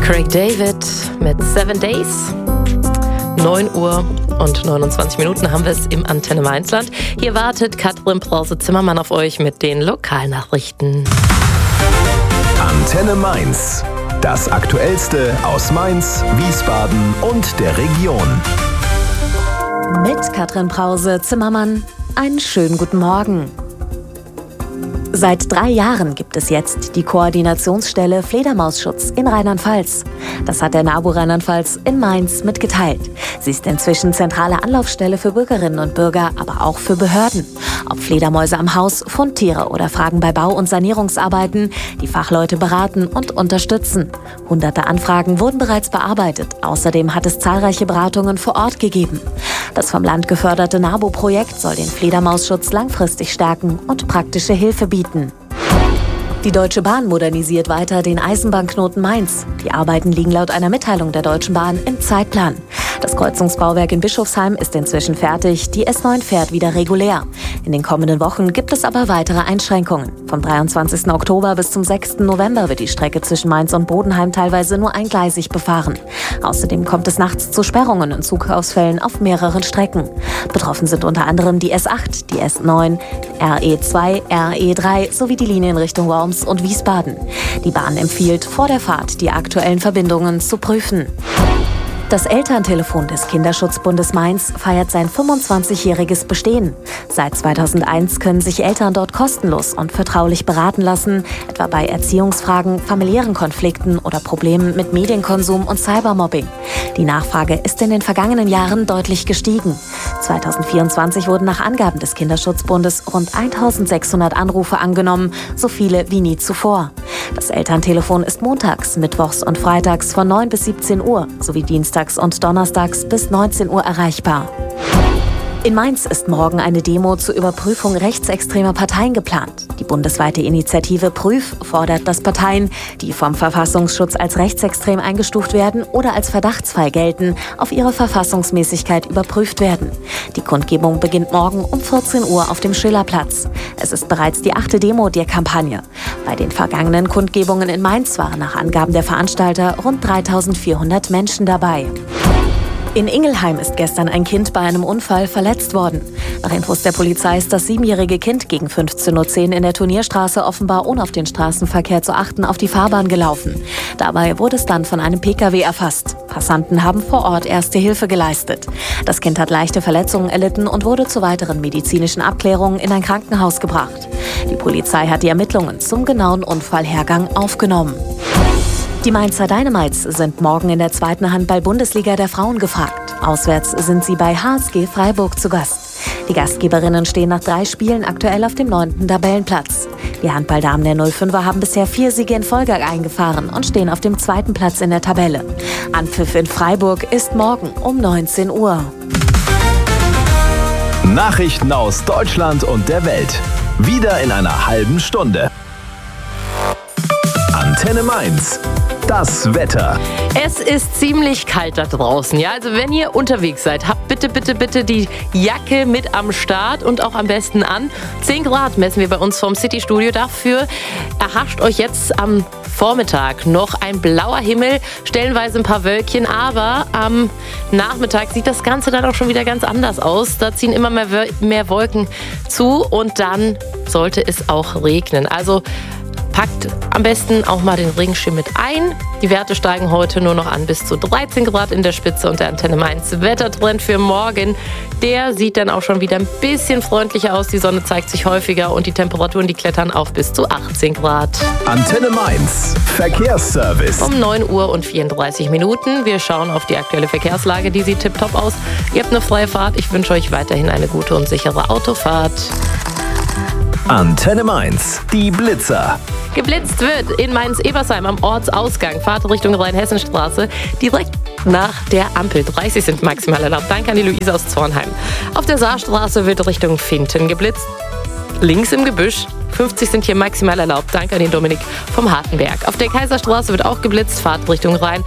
Craig David mit 7 Days. 9 Uhr und 29 Minuten haben wir es im Antenne Mainzland. Hier wartet Katrin Brause-Zimmermann auf euch mit den Lokalnachrichten. Antenne Mainz. Das Aktuellste aus Mainz, Wiesbaden und der Region. Mit Katrin Brause-Zimmermann. Einen schönen guten Morgen. Seit 3 Jahren gibt es jetzt die Koordinationsstelle Fledermausschutz in Rheinland-Pfalz. Das hat der NABU Rheinland-Pfalz in Mainz mitgeteilt. Sie ist inzwischen zentrale Anlaufstelle für Bürgerinnen und Bürger, aber auch für Behörden. Ob Fledermäuse am Haus, Fundtiere oder Fragen bei Bau- und Sanierungsarbeiten, die Fachleute beraten und unterstützen. Hunderte Anfragen wurden bereits bearbeitet. Außerdem hat es zahlreiche Beratungen vor Ort gegeben. Das vom Land geförderte NABU-Projekt soll den Fledermausschutz langfristig stärken und praktische Hilfe bieten. Die Deutsche Bahn modernisiert weiter den Eisenbahnknoten Mainz. Die Arbeiten liegen laut einer Mitteilung der Deutschen Bahn im Zeitplan. Das Kreuzungsbauwerk in Bischofsheim ist inzwischen fertig. Die S9 fährt wieder regulär. In den kommenden Wochen gibt es aber weitere Einschränkungen. Vom 23. Oktober bis zum 6. November wird die Strecke zwischen Mainz und Bodenheim teilweise nur eingleisig befahren. Außerdem kommt es nachts zu Sperrungen und Zugausfällen auf mehreren Strecken. Betroffen sind unter anderem die S8, die S9, RE2, RE3 sowie die Linien Richtung Worms und Wiesbaden. Die Bahn empfiehlt, vor der Fahrt die aktuellen Verbindungen zu prüfen. Das Elterntelefon des Kinderschutzbundes Mainz feiert sein 25-jähriges Bestehen. Seit 2001 können sich Eltern dort kostenlos und vertraulich beraten lassen, etwa bei Erziehungsfragen, familiären Konflikten oder Problemen mit Medienkonsum und Cybermobbing. Die Nachfrage ist in den vergangenen Jahren deutlich gestiegen. 2024 wurden nach Angaben des Kinderschutzbundes rund 1600 Anrufe angenommen, so viele wie nie zuvor. Das Elterntelefon ist montags, mittwochs und freitags von 9 bis 17 Uhr sowie dienstags und donnerstags bis 19 Uhr erreichbar. In Mainz ist morgen eine Demo zur Überprüfung rechtsextremer Parteien geplant. Die bundesweite Initiative Prüf fordert, dass Parteien, die vom Verfassungsschutz als rechtsextrem eingestuft werden oder als Verdachtsfall gelten, auf ihre Verfassungsmäßigkeit überprüft werden. Die Kundgebung beginnt morgen um 14 Uhr auf dem Schillerplatz. Es ist bereits die 8. Demo der Kampagne. Bei den vergangenen Kundgebungen in Mainz waren nach Angaben der Veranstalter rund 3400 Menschen dabei. In Ingelheim ist gestern ein Kind bei einem Unfall verletzt worden. Nach Infos der Polizei ist das 7-jährige Kind gegen 15:10 Uhr in der Turnierstraße offenbar ohne auf den Straßenverkehr zu achten auf die Fahrbahn gelaufen. Dabei wurde es dann von einem Pkw erfasst. Passanten haben vor Ort erste Hilfe geleistet. Das Kind hat leichte Verletzungen erlitten und wurde zu weiteren medizinischen Abklärungen in ein Krankenhaus gebracht. Die Polizei hat die Ermittlungen zum genauen Unfallhergang aufgenommen. Die Mainzer Dynamites sind morgen in der 2. Handball-Bundesliga der Frauen gefragt. Auswärts sind sie bei HSG Freiburg zu Gast. Die Gastgeberinnen stehen nach 3 Spielen aktuell auf dem 9. Tabellenplatz. Die Handballdamen der 05er haben bisher 4 Siege in Folge eingefahren und stehen auf dem 2. Platz in der Tabelle. Anpfiff in Freiburg ist morgen um 19 Uhr. Nachrichten aus Deutschland und der Welt. Wieder in einer halben Stunde. Antenne Mainz. Das Wetter. Es ist ziemlich kalt da draußen, ja. Also wenn ihr unterwegs seid, habt bitte die Jacke mit am Start und auch am besten an. 10 Grad messen wir bei uns vom City-Studio. Dafür erhascht euch jetzt am Vormittag noch ein blauer Himmel, stellenweise ein paar Wölkchen, aber am Nachmittag sieht das Ganze dann auch schon wieder ganz anders aus. Da ziehen immer mehr Wolken zu und dann sollte es auch regnen. Also packt am besten auch mal den Regenschirm mit ein. Die Werte steigen heute nur noch an bis zu 13 Grad in der Spitze und der Antenne Mainz Wettertrend für morgen. Der sieht dann auch schon wieder ein bisschen freundlicher aus. Die Sonne zeigt sich häufiger und die Temperaturen, die klettern auf bis zu 18 Grad. Antenne Mainz Verkehrsservice. Um 9 Uhr und 34 Minuten. Wir schauen auf die aktuelle Verkehrslage. Die sieht tipptopp aus. Ihr habt eine freie Fahrt. Ich wünsche euch weiterhin eine gute und sichere Autofahrt. Antenne Mainz, die Blitzer. Geblitzt wird in Mainz-Ebersheim am Ortsausgang. Fahrt Richtung Rheinhessenstraße direkt nach der Ampel. 30 sind maximal erlaubt. Danke an die Luise aus Zornheim. Auf der Saarstraße wird Richtung Finten geblitzt. Links im Gebüsch. 50 sind hier maximal erlaubt. Danke an den Dominik vom Hartenberg. Auf der Kaiserstraße wird auch geblitzt. Fahrt Richtung Rhein.